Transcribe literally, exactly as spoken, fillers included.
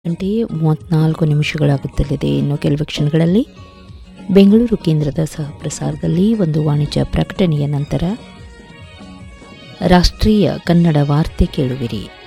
ಗಂಟೆ ಮೂವತ್ತ್ನಾಲ್ಕು ನಿಮಿಷಗಳಾಗುತ್ತಲಿದೆ. ಇನ್ನು ಕೆಲವು ಕ್ಷಣಗಳಲ್ಲಿ ಬೆಂಗಳೂರು ಕೇಂದ್ರದ ಸಹ ಪ್ರಸಾರದಲ್ಲಿ ಒಂದು ವಾಣಿಜ್ಯ ಪ್ರಕಟಣೆಯ ನಂತರ ರಾಷ್ಟ್ರೀಯ ಕನ್ನಡ ವಾರ್ತೆ ಕೇಳುವಿರಿ.